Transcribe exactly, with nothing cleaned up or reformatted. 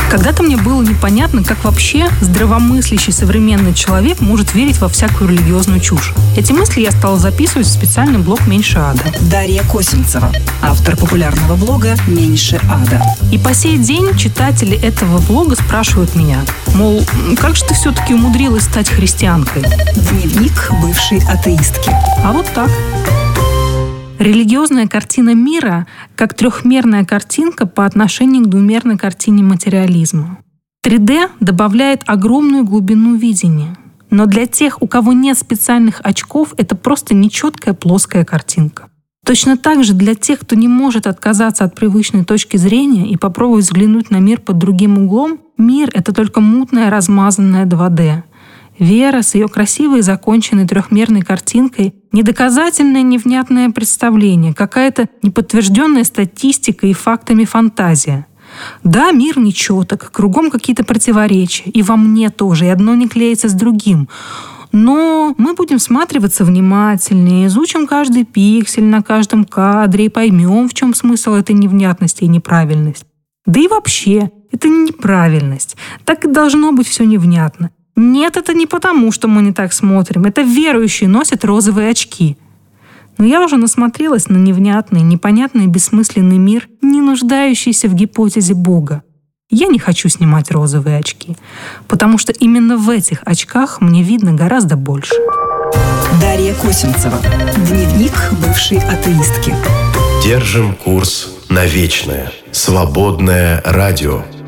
Когда-то мне было непонятно, как вообще здравомыслящий современный человек может верить во всякую религиозную чушь. Эти мысли я стала записывать в специальный блог «Меньше ада». Дарья Косинцева, автор популярного блога «Меньше ада». И по сей день читатели этого блога спрашивают меня, мол, как же ты все-таки умудрилась стать христианкой? Дневник бывшей атеистки. А вот так. Религиозная картина мира как трехмерная картинка по отношению к двумерной картине материализма. три дэ добавляет огромную глубину видения. Но для тех, у кого нет специальных очков, это просто нечеткая плоская картинка. Точно так же для тех, кто не может отказаться от привычной точки зрения и попробовать взглянуть на мир под другим углом, мир — это только мутная размазанная два дэ. Вера с ее красивой законченной трехмерной картинкой — недоказательное невнятное представление, какая-то неподтвержденная статистика и фактами фантазия. Да, мир нечеток, кругом какие-то противоречия, и во мне тоже, и одно не клеится с другим. Но мы будем всматриваться внимательнее, изучим каждый пиксель на каждом кадре и поймем, в чем смысл этой невнятности и неправильности. Да и вообще, это не неправильность. Так и должно быть все невнятно. Нет, это не потому, что мы не так смотрим. Это верующие носят розовые очки. Но я уже насмотрелась на невнятный, непонятный, бессмысленный мир, не нуждающийся в гипотезе Бога. Я не хочу снимать розовые очки, потому что именно в этих очках мне видно гораздо больше. Дарья Косинцева. Дневник бывшей атеистки. Держим курс на вечное, свободное радио.